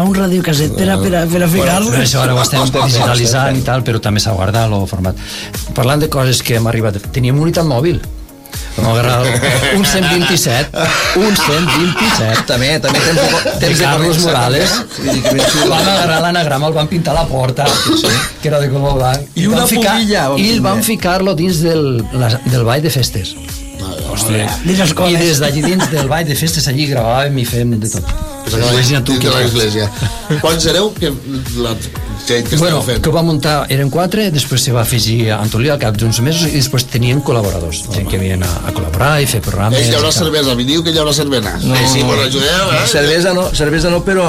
un radiocaset per a ficar-lo. Això ara ho estem digitalitzant i tal, però també s'ha guardat el format. Parlant de coses que hem arribat, teníem unitat mòbil. Vam agarrar un 127. També temps de Carlos Morales. Vam agarrar l'anagrama, el vam pintar a la porta, que era de color blanc, i una pubilla, i el vam ficar-lo dins del ball de festes. Hòstia. I des d'allí dins del ball de festes allí gravàvem i fèiem de tot. Imagina't tu que l'església. Quants éreu que bueno, que ho va muntar, eren 4, després se va afegir Antolí al cap d'uns mesos i després tenien col·laboradors, gent que venien a col·laborar i fer programes. Hi haurà cervesa, mi diu que hi haurà cervesa. Sí, bueno, ajudeu, cervesa no, però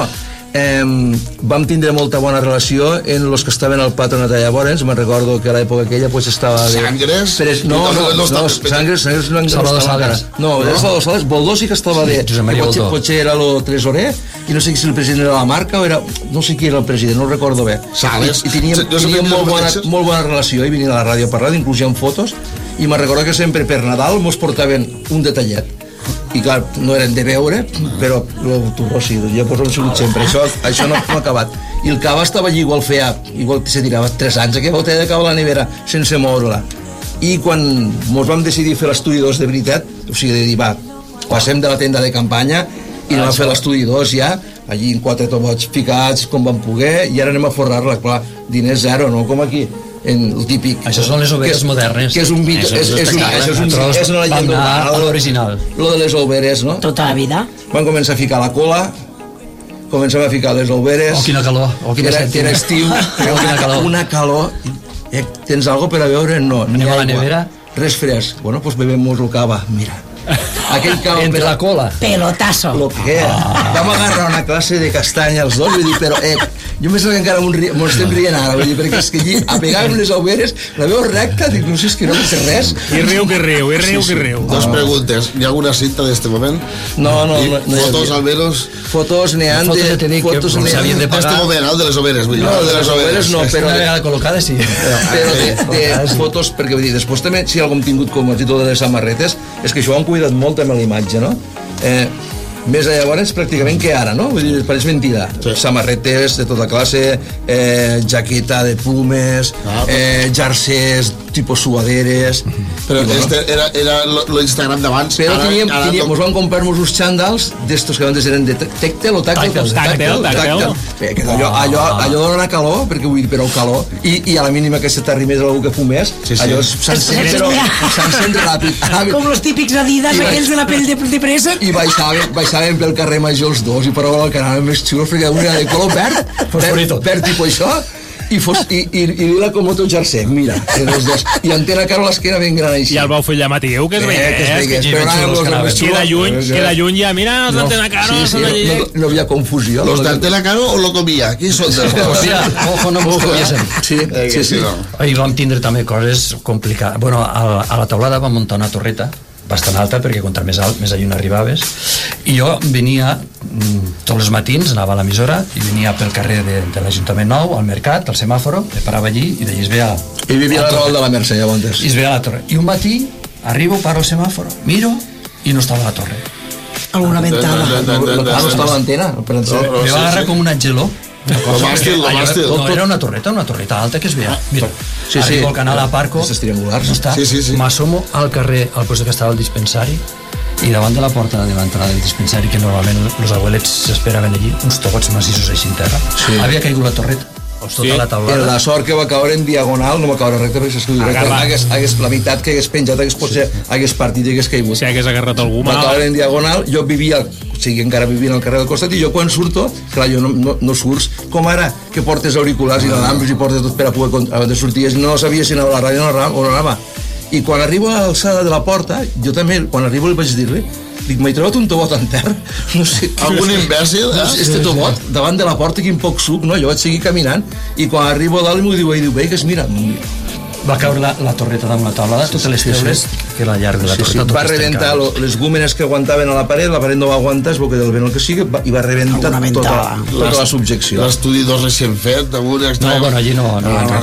vam tindre molta bona relació en los que estaven al Patronat allà llavors. Me'n recordo que a l'època aquella pues estava Sangres? No, Sangres no Salvador Sales. No, era Salvador Sales. Boldó sí que estava de... Potser era el tresorer i no sé si el president era la marca o era... no sé qui era el president, no ho recordo bé. Sales. I teníem molt bona relació i venien a la ràdio a parlar, inclús hi ha fotos, i me'n recordo que sempre per Nadal mos portaven un detallet. I clar, no eren de veure, però el turró sí, llavors ho hem sigut sempre. Això no ha acabat. I el cava estava allí, igual que se tirava 3 anys, aquella botella de cava a la nevera, sense moure-la. I quan ens vam decidir fer l'estudi 2 de veritat, o sigui, de dir, va, passem de la tenda de campanya i anem a fer l'estudi 2 ja, allí en 4 tobots ficats com vam poder, i ara anem a forrar-la, clar, diners zero, no com aquí. El típic. Això són les overes modernes. Que és un mito, és una llegenda urbana. A l'original. Lo de les overes, no? Tota la vida. Van començar a ficar la cola, començàvem a ficar les overes. Oh, quina calor. Era estiu, una calor. Tens algo per a beure? No. Anem a la nevera? Res fresc. Bueno, pues bebem-nos el cava, mira. Aquell cava entre la cola. Pelotazo. Lo que vam agarrar una classe de castanya els dos, vull dir, però jo me sembla que encara m'ho estem rient ara, vull dir, perquè és que allí apegàvem les overes, la veu recta, dic, no sé, és que no sé res. I riu que riu. Dos preguntes, hi ha alguna cinta d'este moment? No. Fotos almenys? Fotos n'hi han de... Fotos s'havien de pagar. Este moment, el de les overes, vull dir. No, el de les overes no, però... Una vegada col·locada, sí. Però de fotos, perquè vull dir, després també, si algú hem tingut com a títol de les samarretes, és que això ho han cuidat molt amb l'imatge, no? Més a llavors pràcticament que ara, no? Vull dir, pareix mentida. Samarretes de tota classe, jaqueta de plumes, jersers, tipus suaderes... Però era l'Instagram d'abans. Però ens vam comprar-nos uns xandals d'estos que antes eren de tèctel o tàctel. Allò dona una calor, perquè vull dir, però calor, i a la mínima que se t'arrimés algú que fumés, allò s'encén ràpid. Com els típics Adidas, aquells de la pell de presa. I baixàvem pel carrer Major els dos i per al canal més xulos, perquè una era de color verd tipus això, i lila com otro jersey, mira, els dos. I Antena Carolas, que era ben gran així. I el vau fer allà Mateu, que es veia. Queda lluny ja, mira, els d'Antena Carolas són allí. No havia confusió. ¿Los de Antena Caro o lo comía? Qui són de los? Ojo, no m'ho comiesen. Sí. I vam tindre també coses complicades. Bueno, a la taulada vam muntar una torreta bastant alta, perquè contra més alt, més lluny arribaves, i jo venia tots els matins, anava a l'emissora i venia pel carrer de l'Ajuntament Nou, al mercat, al semàforo, me parava allí i d'allí es veia... I vivia a la Raval de la Mercè, llavors. I es veia la torre. I un matí arribo, paro al semàforo, miro i no estava la torre. Alguna ventada. No estava l'antena. Me va agarrar com un angeló. No, era una torreta alta que es veia. Mira, arribo al canal a Parco, aquestes triangulars. m'assomo al carrer, al lloc que estava el dispensari, i davant de la porta de l'entrada del dispensari, que normalment els abuelets s'esperaven allí, uns togots massissos així en terra, havia caigut la torreta. Tota la taulada. Era la sort que va caure en diagonal, no va caure recte, perquè s'escudia la meitat que hagués penjat, hagués partit i hagués caigut. Si hagués agarrat algú mal. Va caure en diagonal, jo vivia, o sigui, encara vivia al carrer del costat, i jo quan surto, clar, jo no surts com ara, que portes auriculars i l'alambres i portes tot per a poder sortir, no sabia si anava a la ràdio o no anava. I quan arribo a l'alçada de la porta, jo també, quan arribo li vaig dir-li, dic, m'he trobat un tobot en terra, no sé... Algun imbècil, este tobot, davant de la porta, quin poc suc, no? Jo vaig seguir caminant, i quan arribo a dalt m'ho diu, veigues, mira... Va caure la torreta damunt la taulada, totes les teules, que la llarg de la torreta... Va rebentar les gúmenes que aguantaven a la paret no va aguantar, es veu que del vent el que sigui, i va rebentar tota la subjecció. L'estudi 2 recient fet, damunt... No, bueno, allí no...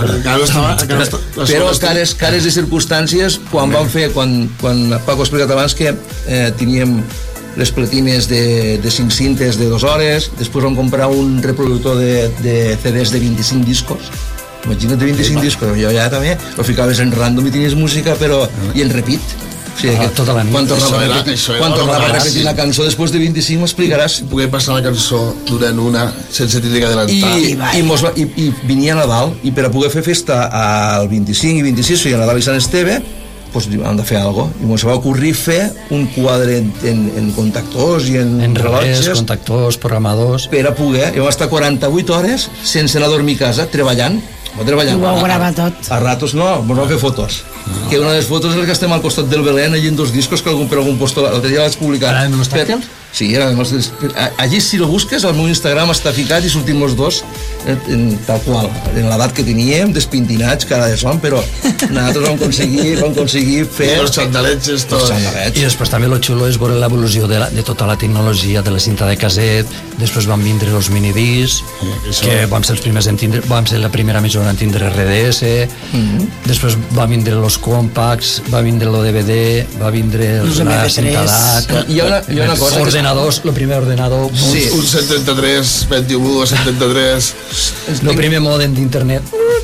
Però cares de circumstàncies, quan vam fer, quan Paco ha explicat abans que teníem les platines de 5 cintes de 2 hores, després vam comprar un reproductor de CDs de 25 discos. Imagina't de 25 discos, jo ja també ho ficaves en random i tenies música però i en repeat. O sigui, tota la nit. Quan tornava a repetir la cançó després de 25 m'explicaràs. Poder passar la cançó durant una sense tindre que adelantar. I venia Nadal i per a poder fer festa al 25 i 26, o sigui, a Nadal i Sant Esteve, pues hem de fer alguna cosa. I ens va ocorrir fer un quadre en contactors i en relats, rellotges, contactors, programadors, per a poder. Vam estar 48 hores sense anar a dormir a casa, treballant. I ho vau gravar tot. A ratos no, ens vam fer fotos. Que una de les fotos és el que estem al costat del Belén, allí en 2 discos que per algun post l'altre dia vaig publicar. Era en els tàctils? Sí, era en els... Allí, si lo busques, al meu Instagram està ficat i sortim els dos tal qual, en l'edat que teníem, despintinats, cara de son, però nosaltres vam aconseguir fer... I els xandalets, tot. I després també lo xulo és veure l'evolució de tota la tecnologia, de la cinta de caset, després van vindre els minidiscs, que vam ser els primers en tindre, vam ser la primera emissora en tindre RDS, després va vindre los compacts, va vindre lo DVD, va vindre la cinta DAC, hi ha una cosa ordenadors, el primer ordenador, sí. Un 133, 21, 173... el primer mòdem d'internet.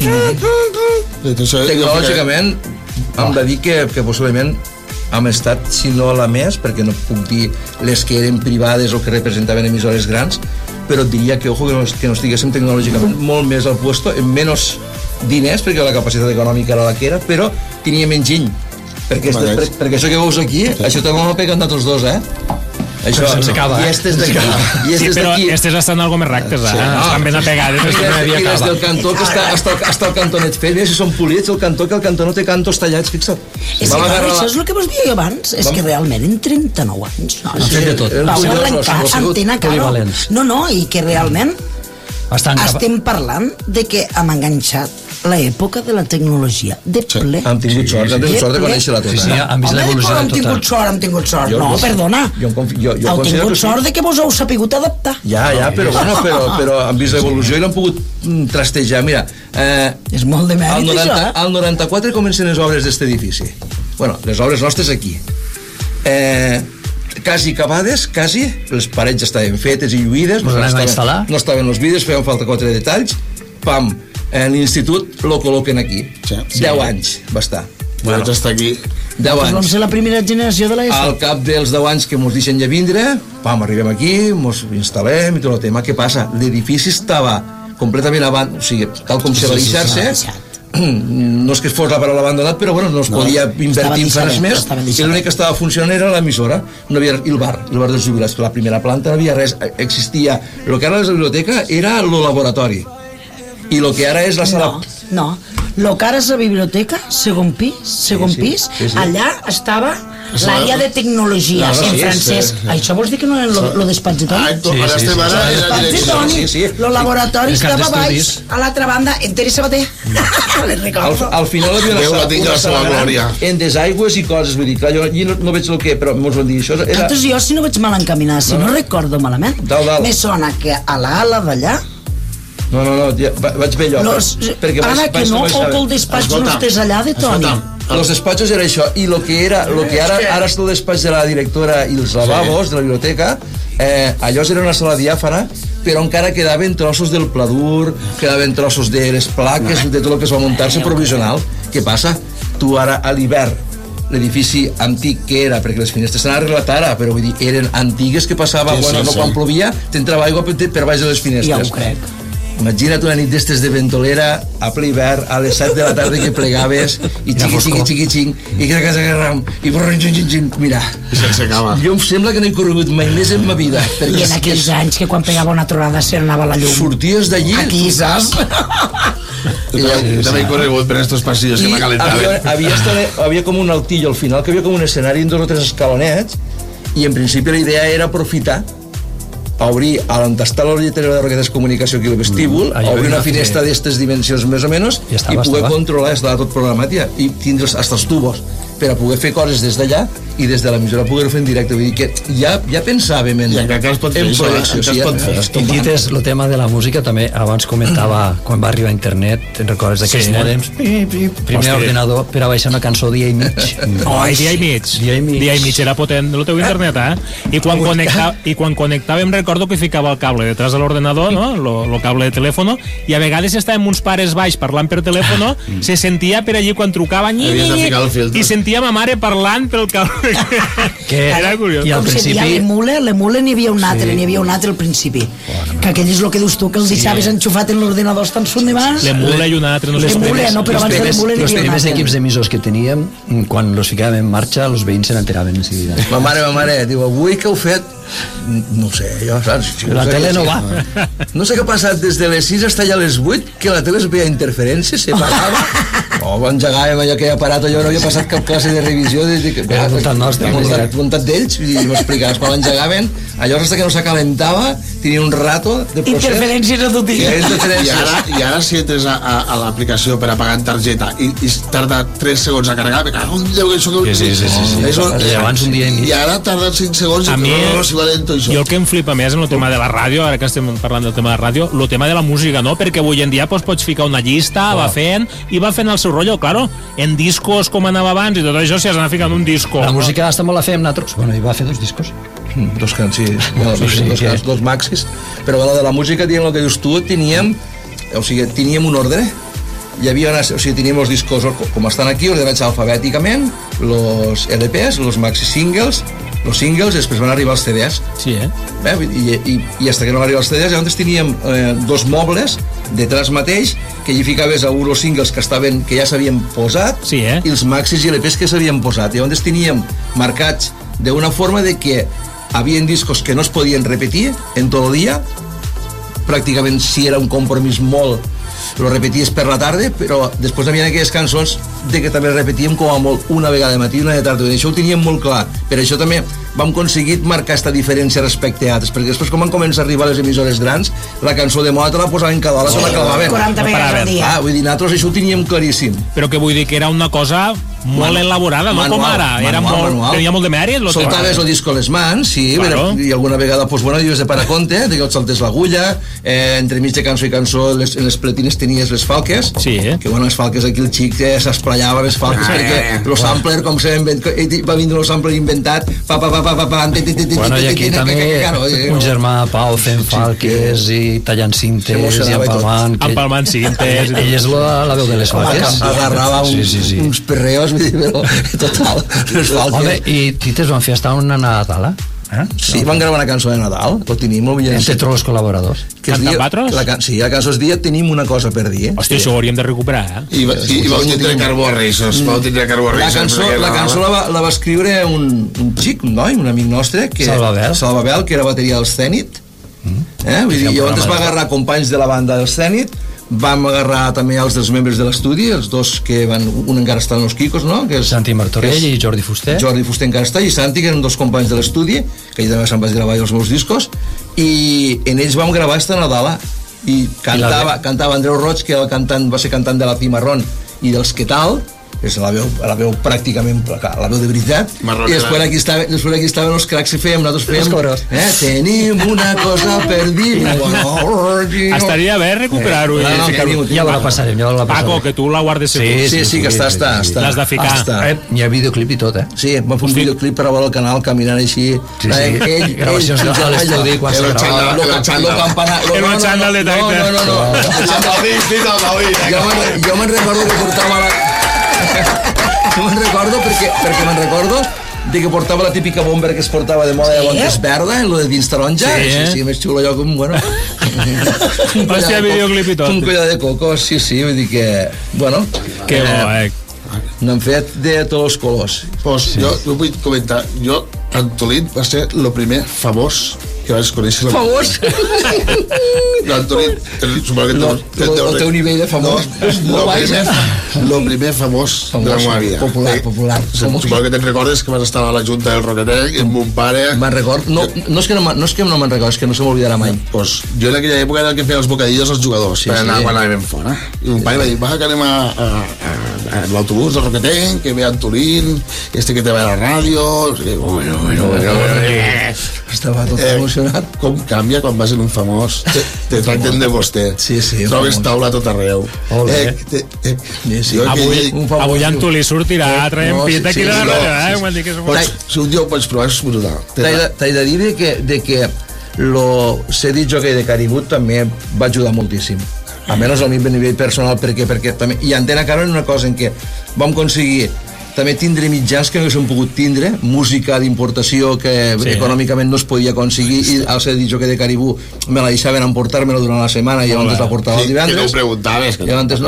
Tecnològicament hem de dir que possiblement hem estat, si no la més, perquè no puc dir les que eren privades o que representaven emissores grans, però et diria que, ojo, que no estiguéssim tecnològicament molt més al puesto, amb menys diners, perquè la capacitat econòmica era la que era, però tenia menys giny. Perquè això que veus aquí, això també m'ho peguen d'altres dos, Això, sense cava, i estes d'aquí. Sí, però estes estan algo més rectes, estan ben apegades. I des del cantó, que està el cantonet fet, mira si són polits, el cantó no té cantos tallats, fixa't. Això és el que vos diia abans, és que realment en 39 anys han fet de tot. Vau arrencar Antena Caro. No, i que realment estem parlant de que hem enganxat l'època de la tecnologia de ple. Hem tingut sort de conèixer la tota. Sí, han vist l'evolució de tota. Hem tingut sort. No, perdona. Heu tingut sort de que vos heu sapigut adaptar. Ja, però han vist l'evolució i l'han pogut trastejar. Mira, és molt de mèrit, això, al 94 comencen les obres d'este edifici. Bueno, les obres nostres aquí. Quasi acabades, les parets estaven fetes i lluïdes, no estaven els vidres, feien falta 4 detalls, pam, en l'institut lo col·loquen aquí. 10 anys va estar. Bueno, està aquí. 10 anys. Vam ser la primera generació de l'ESO. Al cap dels 10 anys que mos deixen ja vindre, pam, arribem aquí, mos instal·lem i tot el tema. Què passa? L'edifici estava completament abandonat, o sigui, tal com se va deixar-se, no és que fos la paraula abandonat, però bueno, no es podia invertir en res més, i l'únic que estava funcionant era l'emissora, no havia, i el bar dels jubilats, que la primera planta no havia res, existia, el que ara és la biblioteca era el laboratori, i el que ara és la sala... No, el que ara és la biblioteca, segon pis, allà estava l'àrea de tecnologia, en francès. Això vols dir que no era el despatx de Toni? El laboratori estava baix, a l'altra banda, en Teresa Sabater. Al final havia una sala en desaigües i coses, vull dir, clar, jo no veig el que, però mos van dir això. Altres jo, si no vaig mal encaminat, si no recordo malament, me sona que a l'ala d'allà no, vaig bé allò. Ara que no, o que el despatx no estàs allà de Toni. Els despatxos era això, i el que ara és el despatx de la directora i els lavabos de la biblioteca, allò era una sala diàfana, però encara quedaven trossos del pladur, quedaven trossos de les plaques, de tot el que es va muntar-se provisional. Què passa? Tu ara a l'hivern, l'edifici antic que era, perquè les finestres s'han arreglat ara, però vull dir, eren antigues que passava, quan plovia, t'entrava aigua per baix de les finestres. Ja ho crec. Imagina't una nit d'estes de ventolera a ple hivern, a les 7 de la tarda que plegaves i xiqui-xiqui-xiqui i que casa agarram i mira, jo em sembla que no he corregut mai més en ma vida. I en aquells anys que quan pegava una tronada se n'anava la llum, sorties d'allí aquí, saps? També he corregut per estos passillos que m'acalentaven. Havia com un altillo al final, que havia com un escenari en 2 o 3 escalonets, i en principi la idea era aprofitar a obrir a on està la lletera de Roquetes Comunicació aquí al vestíbul, obrir una finestra d'estes dimensions més o menys i poder controlar, estava tot programat i tindre hasta els tubos per a poder fer coses des d'allà i des de l'emissora poder-ho fer en directe. Vull dir que ja pensàvem en projecció. I Tites, el tema de la música també, abans comentava quan va arribar a internet, te'n recordes d'aquests mòdems? Primer ordenador per a baixar una cançó dia i mig. Dia i mig era potent el teu internet, I quan connectàvem recordo que ficava el cable detrás de l'ordenador, no? El cable de telèfon, i a vegades estàvem uns pares baix parlant per telèfon, se sentia per allí quan trucava i sentia ma mare parlant pel cable. Era curiós. I al principi l'emule n'hi havia un altre al principi, que aquell és el que dius tu, que els deixaves enxufat en l'ordenador estan són de mas. L'emule i un altre però abans de l'emule n'hi havia un altre. Els primers equips d'emissors que teníem, quan els ficàvem en marxa, els veïns se n'enteraven en seguida. Ma mare diu, avui que heu fet? No sé, jo, saps? La tele no va. No sé què ha passat des de les 6 fins allà a les 8, que la tele es veia interferències, se pagava. Engegàvem allò que he parat, allò no havia passat cap classe de revisió des de que... Voluntat d'ells, i m'explicaves, quan engegaven, allò hasta que no s'acalentava, tenia un rato de procés. Interferències a tot dia. I ara si entres a l'aplicació per a pagar en targeta i tarda 3 segons a carregar, me cago en Déu que això... Sí. Abans un dia i mig. I ara tarda 5 segons i jo el que em flipa més en el tema de la ràdio, ara que estem parlant del tema de la ràdio, el tema de la música, no? Perquè avui en dia pots ficar una llista, va fent el seu rotllo, claro, en discos com anava abans i tot això, si has d'anar ficant un disco. La música hasta molt la fèiem nosaltres. Bueno, i va fer 2 discos. Dos maxis. Però de la música, dient el que dius tu, teníem un ordre. Hi havia teníem els discos com estan aquí, ordenats alfabèticament, los LPs, los maxi singles, los singles, i després van arribar els CDs. Sí, I hasta que no van arribar els CDs, llavors teníem 2 mobles detrás mateix, que hi ficaves a uns singles que ja s'havien posat, i els maxis i LPs que s'havien posat. Llavors teníem marcats d'una forma de que havien discos que no es podien repetir en tot el dia, pràcticament si era un compromís molt lo repeties per la tarda, però després hi havia aquelles cançons de que també repetíem com a molt una vegada de matí i una de tarda, i això ho teníem molt clar. Per això també vam aconseguir marcar aquesta diferència respecte a altres, perquè després quan van començar a arribar les emissores grans, la cançó de moda te la posaven cada hora, se la clavaven 40 vegades al dia. Vull dir, nosaltres això ho teníem claríssim. Però que vull dir que era una cosa molt elaborada, no com ara. Tenia molt de mèrit. Soltaves el disco a les mans, sí, i alguna vegada, doncs, bueno, dius de paraconte, que et saltés l'agulla, entremig de cançó i cançó, en les platines tenies les falques, que bueno, les falques aquí el xic s'esplaiava les falques, perquè el sampler, com va vindre el sampler inventat, bueno, i aquí també un germà Pau fent falques i tallant cintes i empalmant cintes. Ell és la veu de les falques. Agarrava uns perreos, total. Home, i Tites van fer estar una Nadala? Sí, van gravar una cançó de Nadal, ho tenim molt millor. Entre tots els col·laboradors. Cantant Patros? Sí, la cançó es dia Tenim una cosa per dir. Hòstia, això ho hauríem de recuperar, I vau tindre Carbó Reissos. La cançó la va escriure un xic, un noi, un amic nostre, Salvabel, que era bateria del Zenit. Llavors va agarrar companys de la banda del Zenit, vam agarrar també els dels membres de l'estudi, els dos que van, un encara estan els Quicos, no? Que és Santi Martorell i Jordi Fuster. Jordi Fuster encara està, i Santi, que eren dos companys de l'estudi, que ell també se'n va gravar els meus discos, i en ells vam gravar esta Nadala, i cantava Andreu Roig, que va ser cantant de la Cimarrón i dels Que Tal, que és la veu pràcticament la veu de veritat, i després aquí estaven els cracs que fèiem, nosaltres fèiem Tenim una cosa per dir. Estaria bé recuperar-ho. Ja la passarem. Paco, que tu la guardes segur. Sí, que està. L'has de ficar. Hi ha videoclip i tot, Sí, vam fer un videoclip per a veure el canal caminant així. Gravacions de l'estudi quan s'ha gravat. El xandall de Taipe. Jo me'n recordo que portava me'n recordo de que portava la típica bomber que es portava de moda de és verda, en lo de dins taronja, sí, més xulo allò com, bueno hòstia, videoclip i tot, un collar de coco, sí, vull dir que, bueno, que bo, n'han fet de tots els colors. Pues jo vull comentar, Antolín va ser el primer famós que vaig conèixer. Famós? Antolín, el teu nivell de famós el primer famós de la meva vida. Popular. Suposo que te'n recordes que vas estar a la Junta del Roquetec amb mon pare. Me'n record, no és que no me'n recordo, és que no se m'oblidarà mai. Pues jo en aquella època era el que feia els bocadillos als jugadors per anar quan anàvem fora, i mon pare va dir, que anem a l'autobús del Roquetenc, que ve Antolín, que te va a la ràdio... Bueno. Estava tot emocionat. Com canvia quan vas en un famós, te tracten de vostè. Sí, trobes taula a tot arreu. Avui Antolí sortirà traient pita aquí de la ràdio, si un dia ho pots provar és brutal. T'he de dir que ser dit jockey de Caribou també va ajudar moltíssim, almenys a mi a nivell personal, perquè també, i Antena Caro era una cosa en què vam aconseguir també tindre mitjans que no haguéssim pogut tindre, música d'importació que econòmicament no es podia aconseguir, i al ser dit jockey de Caribou me la deixaven emportar-me-la durant la setmana i llavors la portava el divendres. Que no ho preguntaves.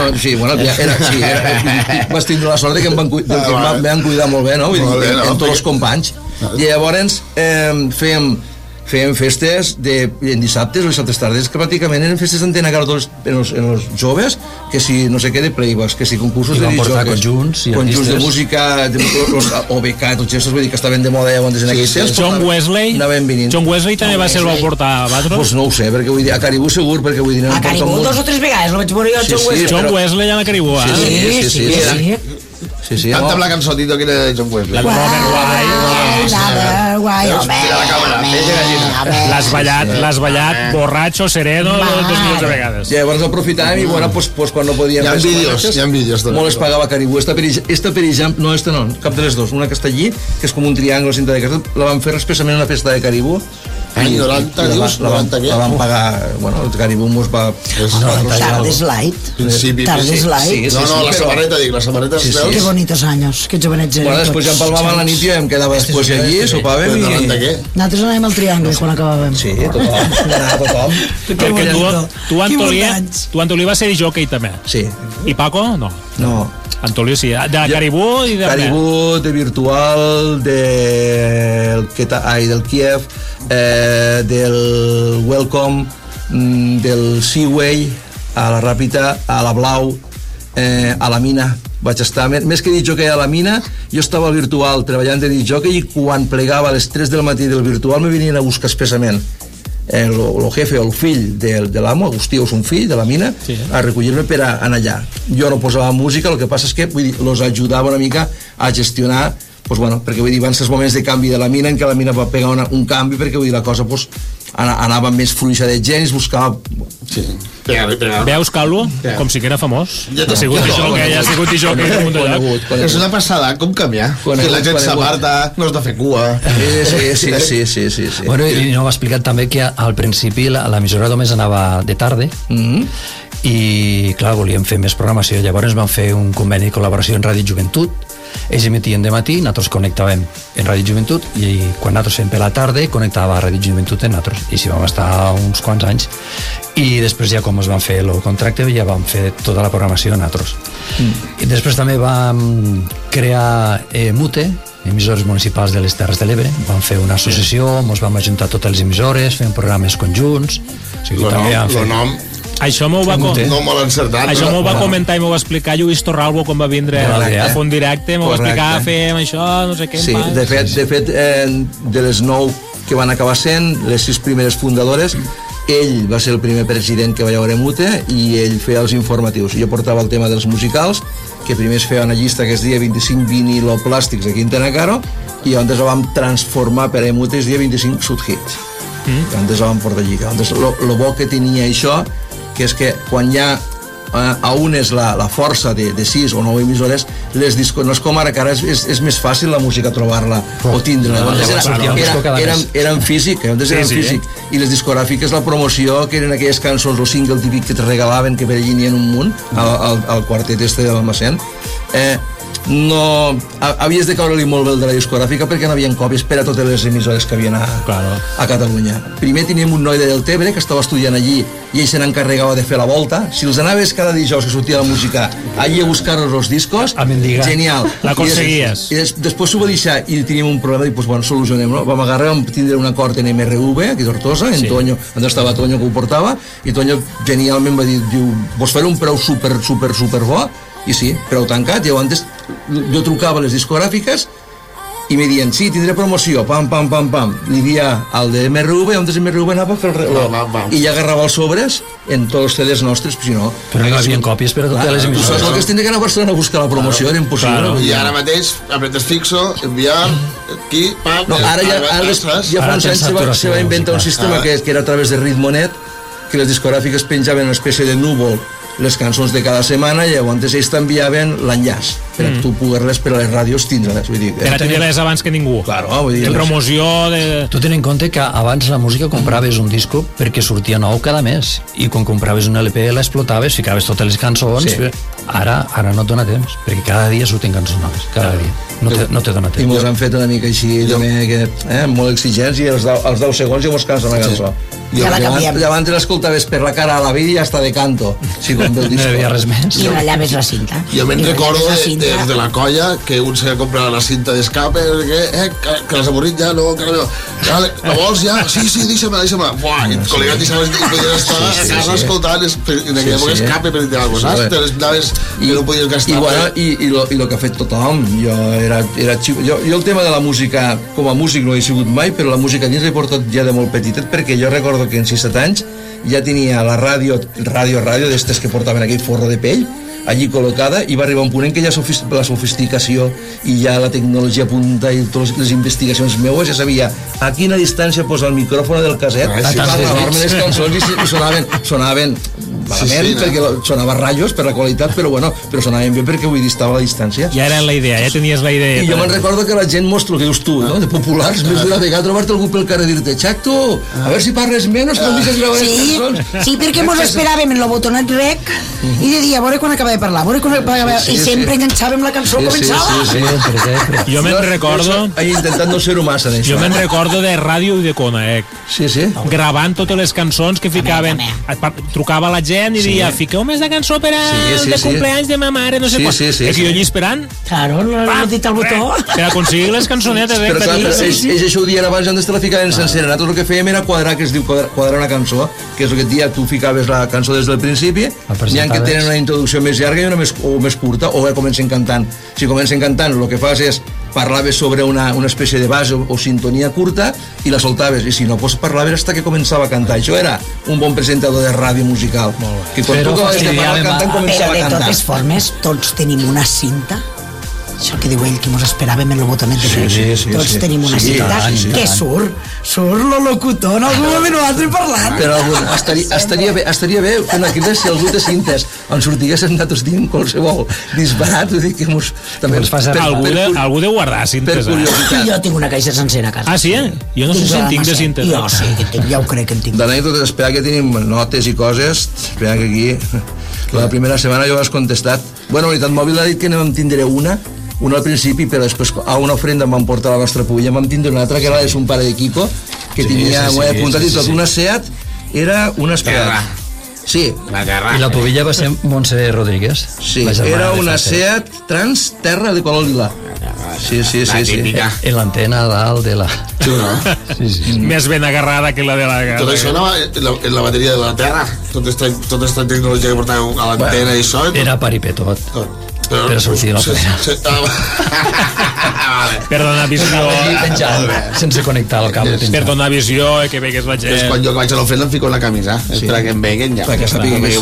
Vas tindre la sort que em van cuidar molt bé, no? En tots els companys. I llavors fèiem festes en dissabtes o dissabtes tardes, que pràcticament eren festes d'Antena Caro en els joves, que si no sé què de playbacks, que si concursos de disjocs, conjunts de música, OBK, tots aquests, vull dir que estaven de moda llavors en aquells temps. John Wesley també va ser el va portar a Batros? Doncs no ho sé, perquè vull dir, a Caribou segur, perquè vull dir... A Caribou 2 o 3 vegades, el vaig veure jo, John Wesley. John Wesley a la Caribou, Sí. Canta'm la cançonita que era de John Wesley. L'has ballat borratxo, sereno, 2 milions de vegades. Llavors aprofitàvem i bueno, pues quan no podíem... Hi ha vídeos. Molt es pagava Caribou. Esta per exemple, no, cap de les dos. Una que està allí, que és com un triangle cinta de casa, la van fer expressament en una festa de Caribou. Any 90, dius? La van pagar, bueno, el Caribou mos va... Tardes Light. Tardes Light. No, la samarreta, dic, la samarreta és Que bonitos anys, que jovenets eren tots. Després ja empalmàvem a la nit i em quedava després allí, sopàvem i... Nosaltres anàvem al triangle quan acabàvem. Sí, tothom. Perquè tu, Antolí, vas ser jockey també. Sí. I Paco, no? No. Antolí sí, de la Caribou i de... Caribou, de Virtual, del Kiev, del Welcome, del Seaway, a la Ràpita, a la Blau, a la Mina. Vaig estar, més que disjockey a la Mina, jo estava al Virtual treballant de disjockey i quan plegava a les 3 del matí del Virtual me venien a buscar expressament el jefe o el fill de l'amo, Agustí és un fill de la Mina, a recollir-me per anar allà. Jo no posava música, el que passa és que vull dir, los ajudava una mica a gestionar, pues bueno, perquè vull dir, van ser els moments de canvi de la Mina en què la Mina va pegar un canvi, perquè vull dir, la cosa pues, anava més fluixa de gent i es buscava... Sí. Veus, Calvo? Com si que era famós. Ja ha sigut disjockey. És una passada, com canviar. Que la gent s'aparta, no has de fer cua. Sí. Bueno, i no m'ha explicat també que al principi l'emissora només anava de tarda i clar, volíem fer més programació, llavors vam fer un conveni de col·laboració en Ràdio Joventut. Ells emetien de matí, nosaltres connectàvem en Ràdio Joventut i quan nosaltres fem per la tarda connectava a Ràdio Joventut en nosaltres i si vam estar uns quants anys i després ja com es van fer el contracte ja vam fer tota la programació nosaltres i després també vam crear MUTE, emissores municipals de les Terres de l'Ebre, vam fer una associació, ens vam ajuntar totes les emissores, fem programes conjunts, o sigui, també vam fer... Això m'ho va, comentar i m'ho va explicar Lluís Torralbo quan va vindre a fer un directe, m'ho va explicar, fem això, no sé què. Sí, de fet, de les 9 que van acabar sent, les 6 primeres fundadores, ell va ser el primer president que va haver a MUTE i ell feia els informatius. Jo portava el tema dels musicals, que primer es feia una llista que es deia 25 viniloplàstics aquí a Antena Caro i llavors la vam transformar per a MUTE, es deia 25 sudhits. Llavors la vam portar allí. Lo bo que tenia això que és que quan hi ha a unes la força de 6 o 9 emissores, no és com ara, que ara és més fàcil la música trobar-la o tindre-la. Eren físic, i les discogràfiques, la promoció, que eren aquelles cançons, el single típic que te regalaven, que per allí n'hi ha un munt, al quartet este de l'Almacén, no, havies de caure-li molt bé el de la discogràfica perquè no havia còpies per a totes les emissores que havien a Catalunya. Primer teníem un noi de Deltebre que estava estudiant allí i ell se n'encarregava de fer la volta. Si els anaves cada dijous que sortia la música allí a buscar-los els discos, genial. L'aconseguies. I després s'ho va deixar i teníem un problema i doncs, bueno, solucionem-lo. Vam agarrar, vam tindre un acord en MRV aquí a Tortosa, en Toño, on estava Toño que ho portava, i Toño genialment va dir, vos faré un preu super bo, i sí, preu tancat. I llavors jo trucava a les discogràfiques i me diuen, sí, tindré promoció, pam, pam, pam, pam. Li dia al de MRV, on de MRV anava a fer el reloj. I ja agarrava els sobres en tots els CDs nostres, si no... Però no hi havia còpies per a totes les emissores. El que es tindria que anar a Barcelona a buscar la promoció era impossible. I ara mateix, apretes fixo, enviar, aquí, pam... No, ara ja fa uns anys se va inventar un sistema que era a través de Ritmonet, que les discogràfiques penjaven una espècie de núvol les cançons de cada setmana i llavors ells t'enviaven l'enllaç per a tu poder-les per a les ràdios tindre-les. Per a tenir-les abans que ningú. Claro, vull dir... En promoció de... Tu ten en compte que abans la música compraves un disco perquè sortia nou cada mes i quan compraves un LP l'explotaves, ficaves totes les cançons. Sí. Ara no et dona temps, perquè cada dia surten cançons noves, cada dia. No te dona temps. I mos han fet una mica així, també, molt exigents, i els 10 segons ja mos cansa una cançó. Llavors l'escoltaves per la cara a la vida i hasta de canto. Sí, com del disco. No hi havia res més. I rallaves la cinta. Jo me'n recordo de la colla que un se comprava la cinta d'escape, que l'has avorrit ja, no, encara no. La vols ja? Sí, deixa-me. Buah, i el col·legat deixaves i podies estar a casa escoltant en aquella època escape per dir alguna cosa, te les anaves i no podies gastar. I el que ha fet tothom, jo el tema de la música, com a músic no he sigut mai, però la música dins l'he portat ja de molt petitet, perquè jo recordo que en 6-7 anys ja tenia la ràdio d'estes que portaven aquell forro de pell allí col·locada, i va arribar un punt en què ja la sofisticació i ja la tecnologia punta i totes les investigacions meues, ja sabia a quina distància posar el micròfon del caset per gravar-me les cançons, i sonaven malament, perquè sonava ratllos per la qualitat, però sonaven bé perquè vull dir, estava a la distància. Ja era la idea, ja tenies la idea. I jo me'n recordo que la gent mostra el que dius tu, no? De populars, més d'una vegada trobar-te algú pel carrer i dir-te, Xacto, a veure si parles menys, que em deixes gravar les cançons. Sí, perquè mos esperàvem en el botonet rec i de dia, a veure quan acaba de parlar, i sempre enganxàvem la cançó, començava. Sí. Jo me'n recordo... Intentant no ser-ho massa, en això. Jo me'n recordo de Ràdio i de Conaec. Sí. Gravant totes les cançons que ficaven... Trucava la gent i deia, fiqueu més de cançó per al de cumpleaños de ma mare, no sé quan. I jo allí esperant... Claro, no he dit el botó. Per aconseguir les cançonetes. Però ells això ho dien abans, antes te la ficaven sencera. Nosaltres el que fèiem era quadrar, que es diu quadrar una cançó, que és el que et dia, tu ficaves la cançó des del principi, n'hi ha que tenen una introducció més llarga i una més curta, o comencen cantant. Si comencen cantant, el que fas és parlaves sobre una espècie de base o sintonia curta i la soltaves, i si no, doncs parlaves fins que començava a cantar. Això era un bon presentador de ràdio musical, que quan tu acabaves de parlar cantant començava a cantar. Però de totes formes, tots tenim una cinta, això que diu ell, que mos esperàvem en el botonet de veu. Tots tenim una cinta que surt el locutor en algun moment o altre parlant. Però estaria bé fer una crida si algú té cintes on sortiguessin nosaltres dient qualsevol disbarat, vull dir que mos... Algú de guardar cintes, Jo tinc una caixa sencera a casa. Ah, sí? Jo no sé si en tinc de cintes. Jo sí que tinc, ja ho crec que en tinc. D'anècdotes, espera que tenim notes i coses, espera que aquí... La primera setmana jo has contestat. Bueno, Unitat Mòbil ha dit que no en tindré una al principi, però després a una ofrenda em van portar la nostra pulla, vam tindre una altra que era un pare de Quico, que tenia, ho he apuntat i tot, una Seat, era una Terra. Sí. La Terra. I la pubilla va ser Montse Rodríguez. Sí, era una Seat Trans Terra de color lila. Sí. En l'antena dalt de la... Xulo. Sí. Més ben agarrada que la de la... Tot això anava en la bateria de la Terra. Tota esta tecnologia que portava a l'antena i això. Era paripé tot. Per sortir la plena. Per donar visió... Sense connectar el cable. Per donar visió i que vegués la gent. Quan jo vaig a l'ofrena em fico la camisa, per que em veguen ja. Pensa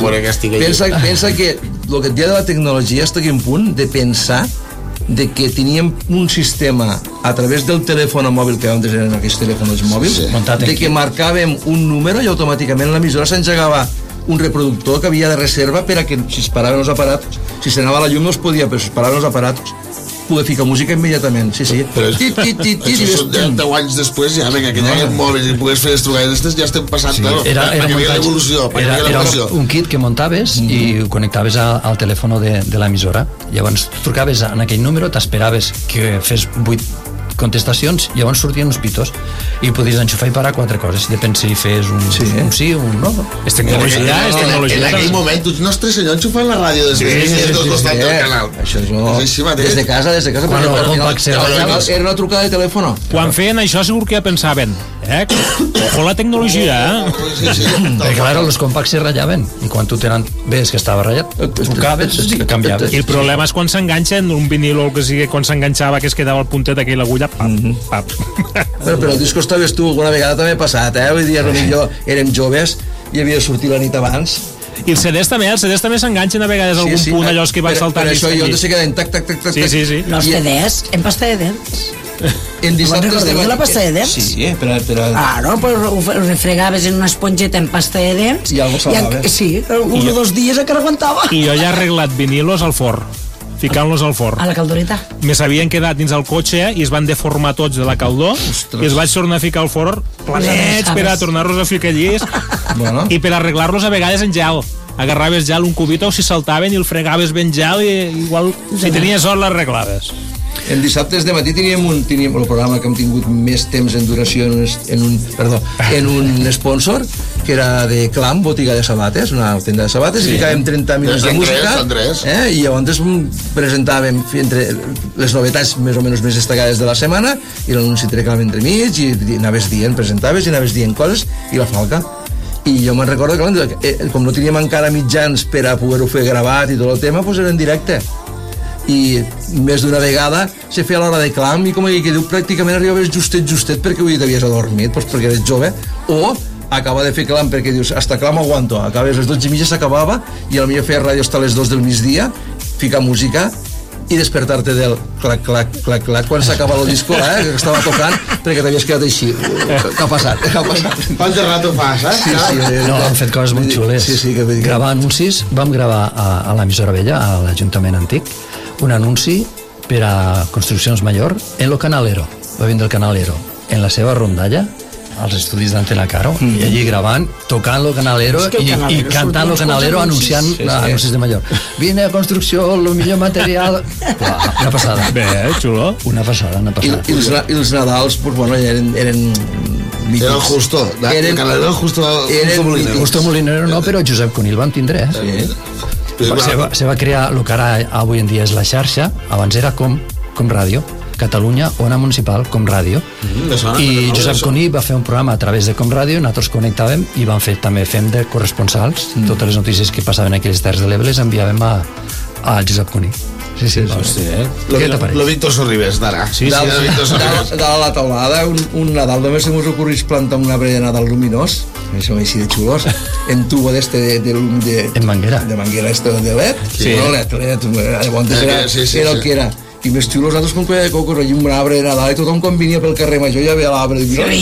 que el que et dia de la tecnologia està aquí un punt de pensar de que teníem un sistema a través del telèfon mòbil, que antes eren aquests telèfons mòbils, de que marcàvem un número i automàticament l'emissora s'engegava un reproductor que havia de reserva per a que si es paraven els aparatos, si s'anava la llum no es podia, però si es paraven els aparatos poder ficar música immediatament, sí. Però això són 10 anys després, ja, vinga, que ja hi ha mòbils i pogués fer les trucades, ja estem passant, claro, perquè hi havia l'evolució. Era un kit que muntaves i ho connectaves al telèfon de l'emissora. Llavors trucaves en aquell número, t'esperaves que fes 8 contestacions, llavors sortien uns pitos i podies enxufar i parar 4 coses, depèn si fes un sí o un no. És tecnologia. En aquell moment, tu nostre senyor enxufant la ràdio des del costat del canal. Això des de casa, era una trucada de telèfon. Quan feien això segur que ja pensaven, ojo la tecnologia, perquè clar, els compacts se ratllaven i quan tu ves que estava ratllat, trucaves i canviaves. I el problema és quan s'enganxa en un vinil o el que sigui, quan s'enganxava que es quedava el puntet aquell agullat, allà, pap. Però el disco estaves tu, alguna vegada també ha passat, vull dir, potser érem joves i havia sortit la nit abans. I els CDs també s'enganxen a vegades algun punt, allò que van saltant. Per això jo se queden tac, tac, tac, tac. Sí. No, els CDs, en pasta de dents. En dissabtes de la pasta de dents? Sí, però... no, però ho refregaves en una esponjeta en pasta de dents. I algo salava. Sí, 1 o 2 dies encara aguantava. I jo ja he arreglat vinilos al forn, ficant-los al forn. A la caldoreta. Me s'havien quedat dins el cotxe i es van deformar tots de la caldor. Ostres. I els vaig tornar a ficar al forn planets per a tornar-los a ficar allí i per arreglar-los a vegades en gel. Agarraves gel un cubito, si saltaven i el fregaves ben gel i igual si tenies sort l'arreglaves. En dissabtes de matí teníem el programa que hem tingut més temps en duració en un sponsor que era de Clam, botiga de sabates, una tenda de sabates, i ficàvem 30 minuts de música i llavors presentàvem entre les novetats més o menys més destacades de la setmana i l'anunci de Clam entre mig i anaves dient, presentaves i anaves dient coses i la falca. I jo me'n recordo que com no teníem encara mitjans per a poder-ho fer gravat i tot el tema, doncs era en directe. I més d'una vegada se feia a l'hora de Clam i com que diu pràcticament arribaves justet perquè avui t'havies adormit, doncs perquè eres jove, o acaba de fer Clam perquè dius hasta Clam aguanto, acabes les 12:30 s'acabava i potser feia ràdio hasta les 2 del migdia, ficar música i despertar-te del clac, clac, clac, clac quan s'acaba el disco, que estava tocant perquè t'havies quedat així. Què ha passat? Quant de rato fas, Sí. No, hem fet coses molt xules. Gravar anuncis, vam gravar a l'emissora vella, a l'Ajuntament Antic, un anunci per a Construccions Mayor en lo Canalero, va vindre el Canalero en la seva rondalla als estudis d'Antena Caro, i allí gravant, tocant lo Canalero i cantant lo Canalero anunciant anuncis de Mayor. Vine a construcció, el millor material... Una passada. Bé, xulo. Una passada. I els Nadals, pues, bueno, eren mítics. Era el Justo. El Canalero Justo Molinero. Justo Molinero no, però Josep Conill van tindre, Se va crear el que ara avui en dia és la xarxa, abans era com ràdio, Catalunya, Ona Municipal, com ràdio. I Josep Conill va fer un programa a través de com ràdio, nosaltres connectàvem i també fem de corresponsals. Totes les notícies que passaven a aquelles Terres de l'Ebre les enviàvem a Josep Conill. Sí. Què t'apareix? Lo Víctor Sorribes, d'ara. Dalt a la taulada, un Nadal només se m'ho ocorrís plantar un arbre de Nadal luminós, això així de xulos, en tubo d'este en manguera. De manguera de LED. No LED, era el que era. I més xulos nosaltres com que cocos allà un arbre de Nadal i tothom quan venia pel carrer Major ja veia l'arbre.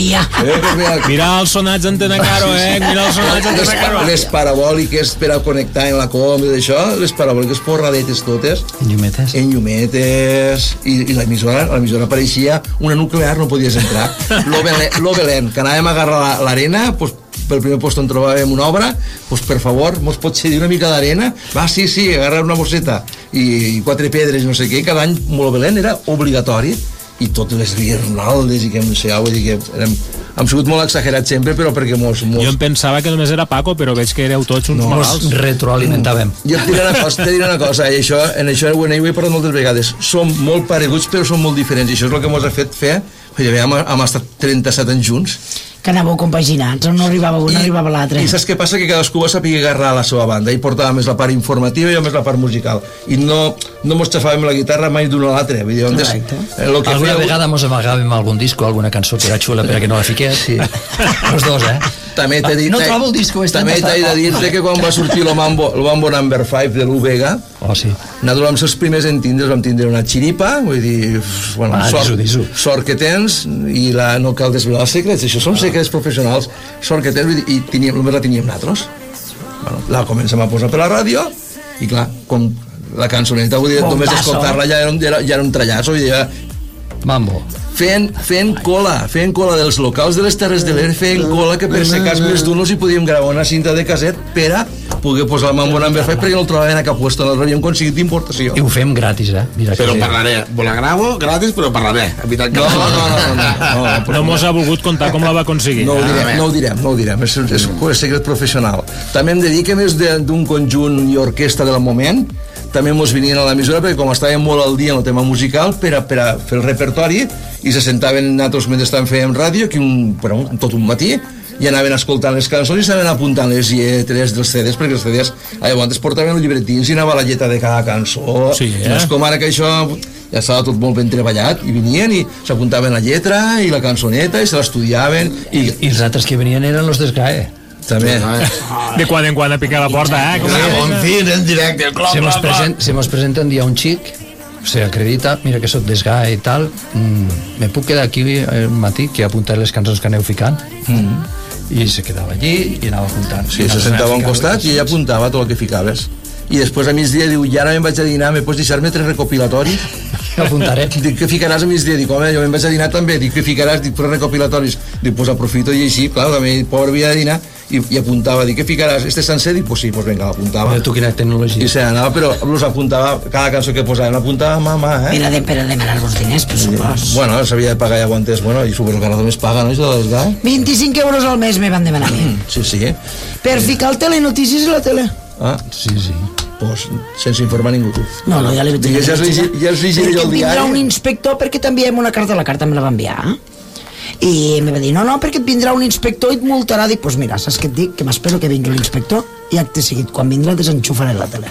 Mira els sonats Antena Caro, Mira els sonats Antena Caro. Les parabòliques per a connectar en la com i d'això, les parabòliques porradetes totes. En llumetes. I l'emissora apareixia una nuclear, no podies entrar. Lo Belén, que anàvem a agarrar l'arena, doncs pel primer lloc on trobàvem una obra, doncs per favor, mos pot cedir una mica d'arena? Va, sí, agarrar una bosseta i 4 pedres, no sé què, cada any molt Belén era obligatori i totes les guirnaldes i que no sé, vull dir que hem sigut molt exagerats sempre, però perquè jo em pensava que només era Paco, però veig que éreu tots uns malalts. Nos retroalimentàvem. Jo et diré una cosa, i en això ho he parlat moltes vegades, som molt pareguts però som molt diferents, i això és el que ens ha fet fer, hem estat 37 anys junts, que anàveu compaginats, on no arribava un, no arribava l'altre. I saps què passa? Que cadascú va saber agarrar la seva banda i portava més la part informativa i jo més la part musical. I no mos xafàvem la guitarra mai d'una a l'altra. Alguna vegada mos amagàvem algun disco, alguna cançó que era xula perquè no la fiqués. Sí. Els dos, També t'he dit... No trobo el disco. També t'he de dir que quan va sortir el Mambo Number 5 de l'Uvega, nosaltres vam ser els primers en tindre, vam tindre una xiripa, vull dir, sort que tens, i no cal desvelar els secrets, això són secrets professionals, sort que tens, i només la teníem nosaltres. La comencem a posar per la ràdio, i clar, com la cançoneta, vull dir, només escoltar-la ja era un trallazo, vull dir, Mambo. Fent cola dels locals de les Terres de l'Ebre, fent cola que per ser cas més d'un els hi podíem gravar una cinta de caset per a poder posar el Mambo Number 5 perquè no el trobaven a cap puesto, no l'havíem aconseguit d'importació. I ho fem gratis, Mira però parlaré, la gravo gratis però parlaré. No mos ha volgut contar com la va aconseguir. No ho direm, és secret professional. També hem de dir que més d'un conjunt i orquestra del moment també mos venien a l'emissora perquè com estàvem molt al dia en el tema musical per a fer el repertori i se sentaven nosaltres mentre estàvem fent ràdio tot un matí i anaven escoltant les cançons i estaven apuntant les lletres dels CDs perquè els CDs llavors portaven els llibretins i anava la lletra de cada cançó. No és com ara que això ja estava tot molt ben treballat, i venien i s'apuntaven la lletra i la cançoneta i se l'estudiaven. I els altres que venien eren los d'Esgae. També. De quan en quan a picar la porta, En fin, en directe. Se mos presenta un dia un xic, se acredita, mira que soc d'Esgae i tal, me puc quedar aquí el matí, que apuntar les cançons que aneu ficant. I se quedava allí i anava apuntant. Sí, se sentava a un costat i ella apuntava tot el que ficaves. I després a migdia diu, i ara me'n vaig a dinar, me pots deixar-me 3 recopilatoris? Apuntaré. Dic, què ficaràs a migdia? Dic, home, jo me'n vaig a dinar també. Dic, què ficaràs? Dic, 3 recopilatoris. Dic, pues aprofito i així, clar, també, pobre havia de dinar, i apuntava. Dic, què ficaràs? Este sencer? Dic, pues sí, pues vinga, l'apuntava. Tu quina tecnologia. I se anava, però los apuntava, cada cançó que posaven, apuntava mamà, Per a demanar-vos diners, pressupost. Bueno, s'havia de pagar i aguantés, bueno, i suposo que ara només paga, no, això de les GAE? 25 euros al mes me van demanar a mi. Sí. Per ficar el telenotícies a la tele. Ah, Sí. pues sense informar ningú, tu. No, ja li vaig dir. Ja has llegit el Perquè vindrà un diari? inspector perquè t'enviem una carta, la carta me la va enviar. I me va dir, no, perquè et vindrà un inspector i et multarà. Dic, pues mira, saps què et dic? Que m'espero que vingui l'inspector i acte seguit, quan vindrà desenxufaré la tele.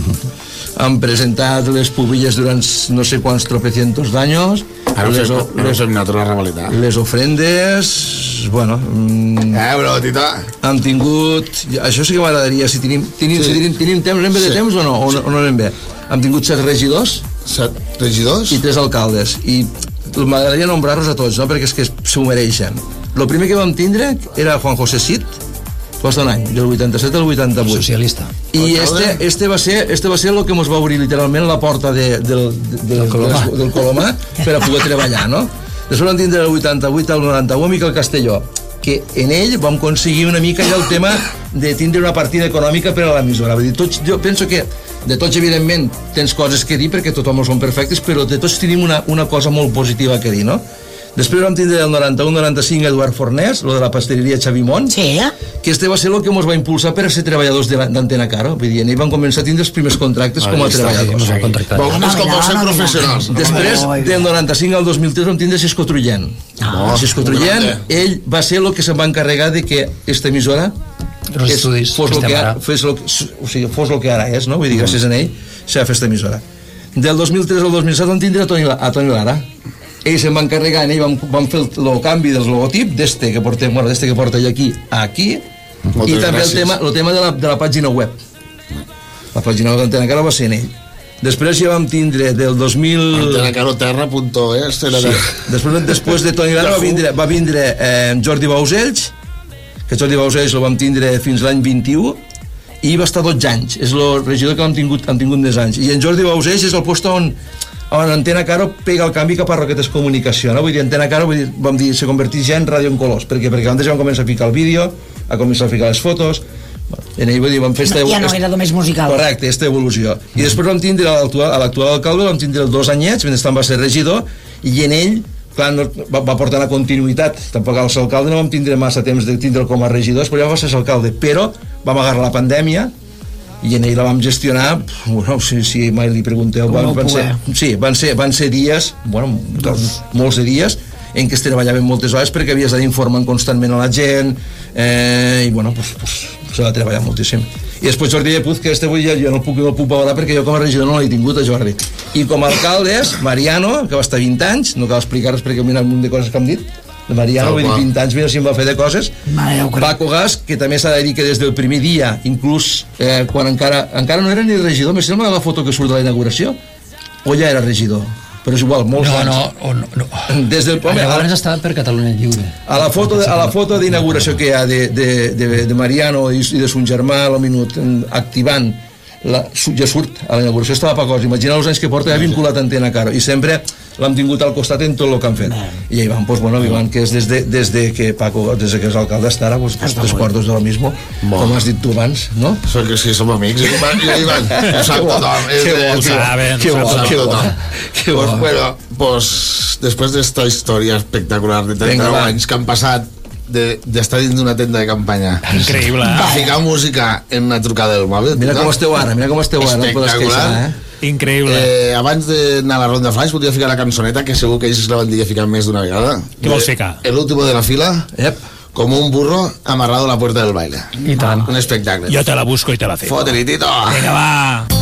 Han presentat les pubilles durant no sé quants tropecientos d'anys. Ara fem una rivalitat. Les ofrendes, bueno... Bro, tita. Han tingut... Això sí que m'agradaria, si tenim temps, anem bé de temps o no? O no anem bé? Hem tingut 7 regidors 7 regidors? i 3 alcaldes. I m'agradaria nombrar-los a tots, no? Perquè és que s'ho mereixen. El primer que vam tindre era Juan José Cid, va estar un any, del 87 al 88. Socialista. I este va ser el que ens va obrir literalment la porta del Colomà per a poder treballar, no? Després vam tindre del 88 al 91 Miquel Castelló, que en ell vam aconseguir una mica ja el tema de tindre una partida econòmica per a l'emissora. Vull dir, jo penso que de tots, evidentment, tens coses que dir perquè tothom són perfectes, però de tots tenim una cosa molt positiva que dir, no? Després vam tindre el 91-95 Eduard Fornés, lo de la pasteleria Xavi-Mont, que este va ser el que ens va impulsar per a ser treballadors d'Antena Caro. Vull dir, ell van començar a tindre els primers contractes com a treballadors. És com ser professionals. Després, del 95 al 2003 vam tindre Xisco Trullent. Xisco Trullent, ell va ser el que se'n va encarregar de que esta emissora fos el que ara és, no? Vull dir, gràcies a ell s'ha fet esta emissora. Del 2003 al 2007 vam tindre a Toni Lara. Ell se'n va encarregar, en ell vam fer el canvi del logotip d'este que porta ell aquí, i també el tema de la pàgina web. La pàgina web d'Antena Caro va ser en ell. Després ja vam tindre del 2000... AntenaCaroTerra.es. Després de Toni Lara va vindre Jordi Bausells, que Jordi Bausells el vam tindre fins l'any 21, i va estar 12 anys. És el regidor que han tingut més anys. I en Jordi Bausells és el lloc on Antena Caro pega el canvi cap a Roquetes Comunicació, no? Vull dir, Antena Caro, vam dir, se converteix ja en ràdio en colors, perquè abans ja vam començar a ficar el vídeo, a començar a ficar les fotos, en ell, vull dir, vam fer ja no era només musical. Correcte, esta evolució. I després vam tindre l'actual alcalde, vam tindre 2 anyets, mentrestant va ser regidor, i en ell, clar, va portar una continuïtat. Tampoc al ser alcalde no vam tindre massa temps de tindre'l com a regidor, però ja va ser alcalde, però vam agarrar la pandèmia, i en ell la vam gestionar, bueno, si mai li pregunteu, van ser dies, bueno, molts de dies, en què es treballaven moltes hores perquè havies d'anar informant constantment a la gent, i bueno, se va treballar moltíssim. I després Jordi Llapuz, que jo no el puc valorar perquè jo com a regidor no l'he tingut, a Jordi. I com a alcaldes, Mariano, que va estar 20 anys, no cal explicar-los perquè mira un munt de coses que hem dit, de Mariano, vull dir, 20 anys, mira si em va fer de coses. Paco Gas, que també s'ha de dir que des del primer dia, inclús quan encara no era ni regidor, me sembla la foto que surt de la inauguració, o ja era regidor, però és igual, molts anys. No. Llavors estava per Catalunya Lliure. A la foto d'inauguració que hi ha de Mariano i de son germà, al minut, activant, ja surt a la inauguració, estava Paco Gas. Imagina els anys que porta ja vinculat a Antena Caro, i sempre l'hem tingut al costat en tot el que han fet. I ahí van, pues bueno, que és des que Paco, des que és alcalde hasta ara, pues 3/4 de lo mismo, com has dit tu abans, no? Que sí, som amics, Ivan, ho sap tothom. Que bo. Bueno, pues després d'esta història espectacular de 39 anys que han passat d'estar dins d'una tenda de campanya, increïble, a ficar música en una trucada del mòbil. Mira com esteu ara, espectacular. Increïble. Abans d'anar a la ronda flash volia ficar la cançoneta que segur que ells la van dir a ficar més d'una vegada. Què vols ficar? El último de la fila, como un burro amarrado a la puerta del baile. I tant. Un espectacle. Jo te la busco i te la fico. Fot-li, Tito. Vinga, va.